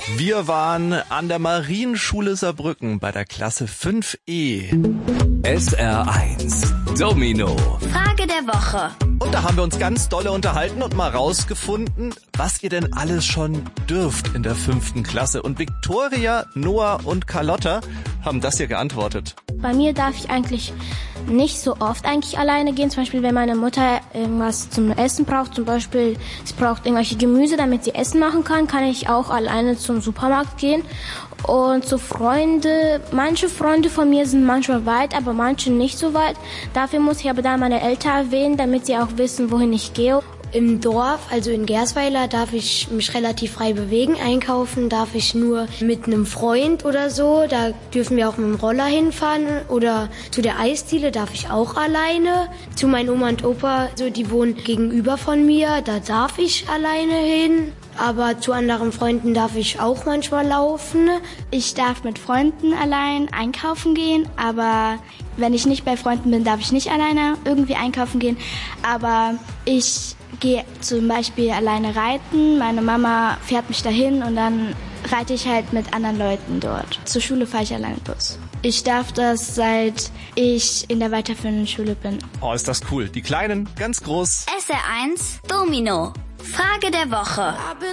Wir waren an der Marienschule Saarbrücken bei der Klasse 5E. SR1 Domino. Frage der Woche. Und da haben wir uns ganz dolle unterhalten und mal rausgefunden, was ihr denn alles schon dürft in der 5. Klasse. Und Viktoria, Noah und Carlotta haben das hier geantwortet. Bei mir darf ich eigentlich nicht so oft eigentlich alleine gehen. Zum Beispiel, wenn meine Mutter irgendwas zum Essen braucht, zum Beispiel, sie braucht irgendwelche Gemüse, damit sie Essen machen kann ich auch alleine zum Supermarkt gehen. Und so Freunde, manche Freunde von mir sind manchmal weit, aber manche nicht so weit. Dafür muss ich aber dann meine Eltern erwähnen, damit sie auch wissen, wohin ich gehe. Im Dorf, also in Gersweiler, darf ich mich relativ frei bewegen. Einkaufen darf ich nur mit einem Freund oder so. Da dürfen wir auch mit dem Roller hinfahren. Oder zu der Eisdiele darf ich auch alleine. Zu meinen Oma und Opa, so die wohnen gegenüber von mir, da darf ich alleine hin. Aber zu anderen Freunden darf ich auch manchmal laufen. Ich darf mit Freunden allein einkaufen gehen, aber wenn ich nicht bei Freunden bin, darf ich nicht alleine irgendwie einkaufen gehen. Aber ich gehe zum Beispiel alleine reiten. Meine Mama fährt mich dahin und dann reite ich halt mit anderen Leuten dort. Zur Schule fahre ich alleine Bus. Ich darf das, seit ich in der weiterführenden Schule bin. Oh, ist das cool. Die Kleinen, ganz groß. SR1 Domino. Frage der Woche.